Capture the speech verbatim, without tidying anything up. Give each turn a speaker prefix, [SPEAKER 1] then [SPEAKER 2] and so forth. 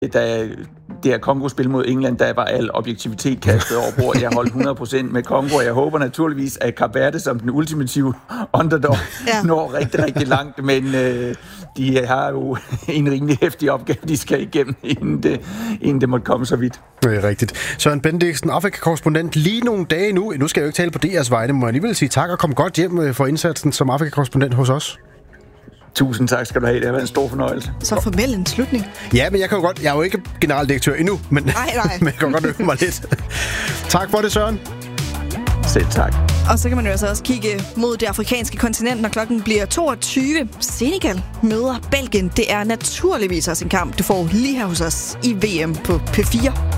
[SPEAKER 1] Da det her Kongo-spil mod England, der var al objektivitet kastet over bord. Jeg holdt hundrede procent med Kongo, og jeg håber naturligvis, at Kap Verde som den ultimative underdog ja. når rigtig, rigtig langt, men øh, de har jo en rimelig heftig opgave, de skal igennem, inden det, inden det måtte komme så vidt.
[SPEAKER 2] Det er rigtigt. Søren Bendiksen, Afrika-korrespondent, lige nogle dage nu. Nu skal jeg jo ikke tale på D R's vegne, må jeg alligevel sige tak og kom godt hjem for indsatsen som Afrika-korrespondent hos os.
[SPEAKER 1] Tusind tak skal du have. Det har været en stor fornøjelse.
[SPEAKER 3] Så formel en slutning.
[SPEAKER 2] Ja, men jeg kan jo godt... Jeg er jo ikke generaldirektør endnu, men,
[SPEAKER 3] nej, nej.
[SPEAKER 2] men jeg kan godt øve mig lidt. Tak for det, Søren.
[SPEAKER 1] Selv tak.
[SPEAKER 3] Og så kan man jo altså også kigge mod det afrikanske kontinent, når klokken bliver toogtyve. Senegal møder Belgien. Det er naturligvis også en kamp, du får lige her hos os i V M på P fire.